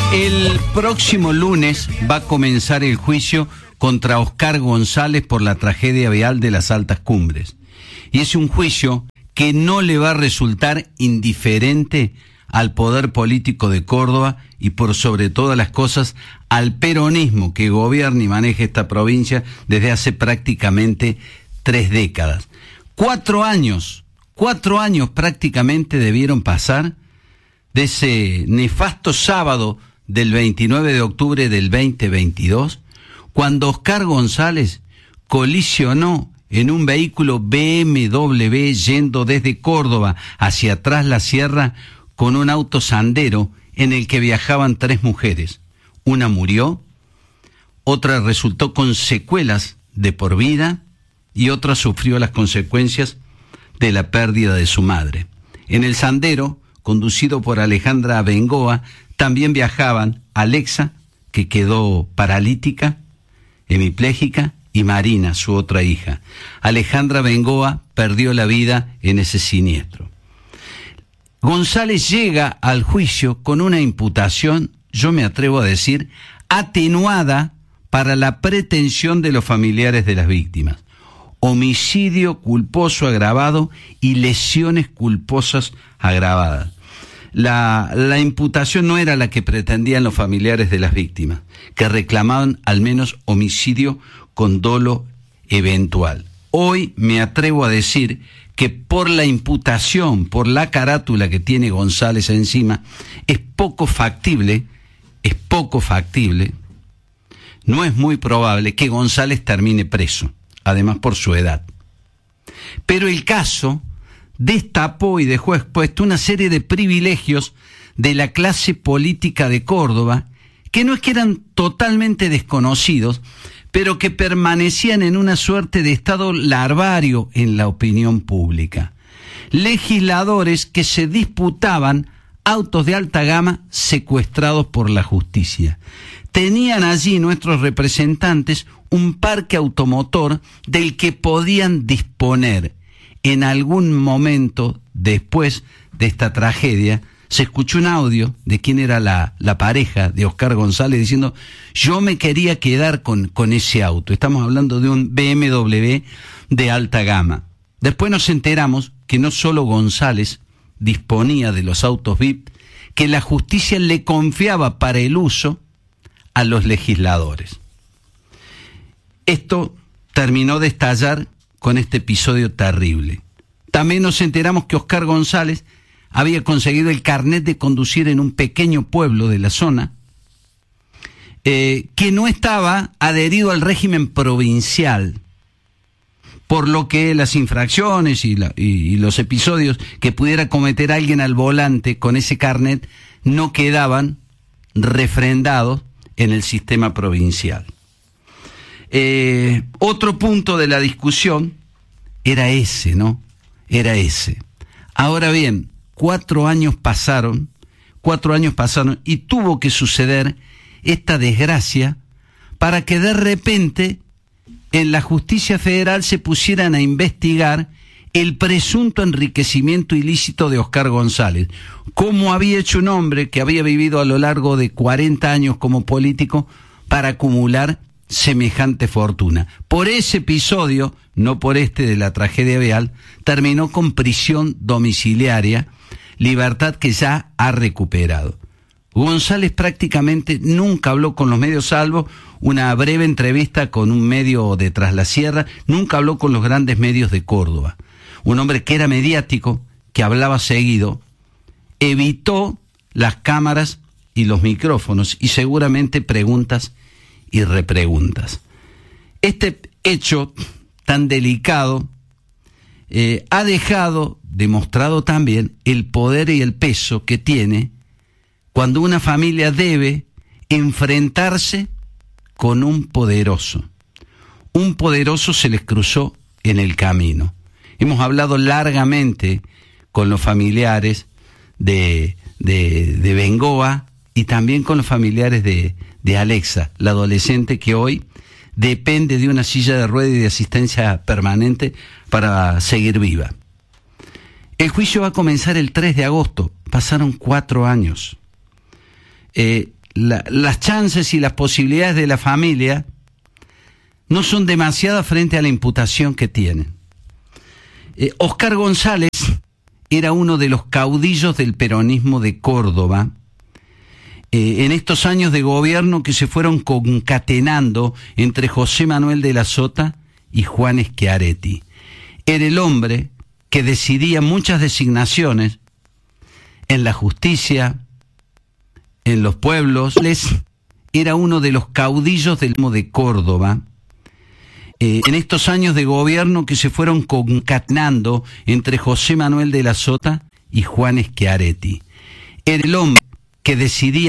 El próximo lunes va a comenzar el juicio contra Oscar González por la tragedia vial de las Altas Cumbres. Y es un juicio que no le va a resultar indiferente al poder político de Córdoba y por sobre todas las cosas al peronismo que gobierna y maneja esta provincia desde hace prácticamente 3 décadas. 4 años prácticamente debieron pasar de ese nefasto sábado del 29 de octubre del 2022, cuando Oscar González colisionó en un vehículo BMW yendo desde Córdoba hacia atrás la sierra con un auto Sandero en el que viajaban 3 mujeres. Una murió, otra resultó con secuelas de por vida y otra sufrió las consecuencias de la pérdida de su madre. En el Sandero, conducido por Alejandra Bengoa, también viajaban Alexa, que quedó paralítica, hemipléjica, y Marina, su otra hija. Alejandra Bengoa perdió la vida en ese siniestro. González llega al juicio con una imputación, yo me atrevo a decir, atenuada para la pretensión de los familiares de las víctimas. Homicidio culposo agravado y lesiones culposas agravadas. La imputación no era la que pretendían los familiares de las víctimas, que reclamaban al menos homicidio con dolo eventual. Hoy me atrevo a decir que por la imputación, por la carátula que tiene González encima, es poco factible, no es muy probable que González termine preso, además por su edad. Pero el caso destapó y dejó expuesto una serie de privilegios de la clase política de Córdoba, que no es que eran totalmente desconocidos, pero que permanecían en una suerte de estado larvario en la opinión pública. Legisladores que se disputaban autos de alta gama secuestrados por la justicia. Tenían allí nuestros representantes un parque automotor del que podían disponer. En algún momento después de esta tragedia, se escuchó un audio de quién era la pareja de Oscar González diciendo: yo me quería quedar con ese auto. Estamos hablando de un BMW de alta gama. Después nos enteramos que no solo González disponía de los autos VIP, que la justicia le confiaba para el uso a los legisladores. Esto terminó de estallar con este episodio terrible. También nos enteramos que Oscar González había conseguido el carnet de conducir en un pequeño pueblo de la zona, que no estaba adherido al régimen provincial, por lo que las infracciones y los episodios que pudiera cometer alguien al volante con ese carnet no quedaban refrendados en el sistema provincial. Otro punto de la discusión era ese, ¿no? Era ese. Ahora bien, 4 años pasaron y tuvo que suceder esta desgracia para que de repente en la justicia federal se pusieran a investigar el presunto enriquecimiento ilícito de Oscar González. ¿Cómo había hecho un hombre que había vivido a lo largo de 40 años como político para acumular semejante fortuna? Por ese episodio, no por este de la tragedia vial, terminó con prisión domiciliaria, libertad que ya ha recuperado. González prácticamente nunca habló con los medios, salvo una breve entrevista con un medio de Tras la Sierra. Nunca habló con los grandes medios de Córdoba. Un hombre que era mediático, que hablaba seguido, evitó las cámaras y los micrófonos y seguramente preguntas y repreguntas. Este hecho tan delicado ha demostrado también el poder y el peso que tiene cuando una familia debe enfrentarse con un poderoso. Un poderoso se les cruzó en el camino. Hemos hablado largamente con los familiares de Bengoa y también con los familiares de Alexa, la adolescente que hoy depende de una silla de ruedas y de asistencia permanente para seguir viva. El juicio va a comenzar el 3 de agosto. Pasaron 4 años. las chances y las posibilidades de la familia no son demasiadas frente a la imputación que tienen. Oscar González era uno de los caudillos del peronismo de Córdoba, en estos años de gobierno que se fueron concatenando entre José Manuel de la Sota y Juan Schiaretti. Era el hombre que decidía muchas designaciones en la justicia, en los pueblos. Era uno de los caudillos del peronismo de Córdoba, en estos años de gobierno que se fueron concatenando entre José Manuel de la Sota y Juan Schiaretti. Era el hombre que decidía